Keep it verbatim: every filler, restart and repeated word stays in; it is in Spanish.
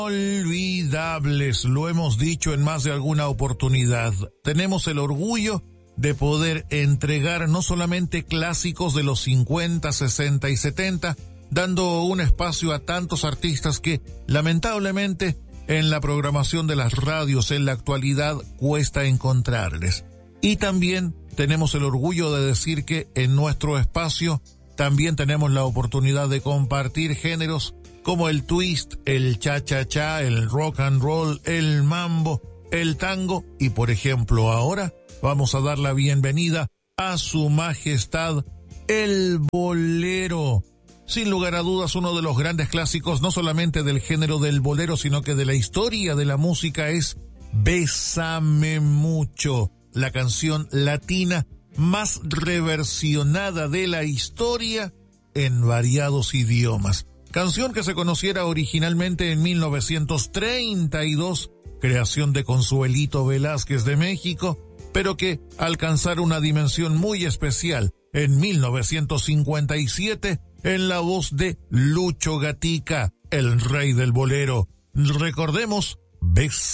Inolvidables, lo hemos dicho en más de alguna oportunidad. Tenemos el orgullo de poder entregar no solamente clásicos de los cincuenta, sesenta y setenta, dando un espacio a tantos artistas que, lamentablemente, en la programación de las radios en la actualidad cuesta encontrarles. Y también tenemos el orgullo de decir que en nuestro espacio también tenemos la oportunidad de compartir géneros como el twist, el cha-cha-cha, el rock and roll, el mambo, el tango y, por ejemplo, ahora vamos a dar la bienvenida a Su Majestad el bolero. Sin lugar a dudas, uno de los grandes clásicos, no solamente del género del bolero, sino que de la historia de la música, es Bésame Mucho, la canción latina más reversionada de la historia en variados idiomas. Canción que se conociera originalmente en mil novecientos treinta y dos, creación de Consuelito Velázquez de México, pero que alcanzara una dimensión muy especial en mil novecientos cincuenta y siete en la voz de Lucho Gatica, el rey del bolero. Recordemos, Bésame